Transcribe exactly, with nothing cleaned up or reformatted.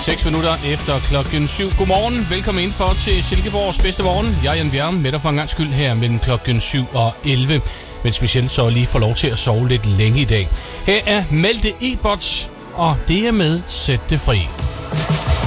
seks minutter efter klokken syv. Godmorgen, velkommen indenfor til Silkeborgs bedste morgen. Jeg er Jan Bjerre, med dig for en gang skyld her mellem klokken syv og elleve. Men specielt så lige får lov til at sove lidt længe i dag. Her er Malte Ebert, og det er med Sæt det fri.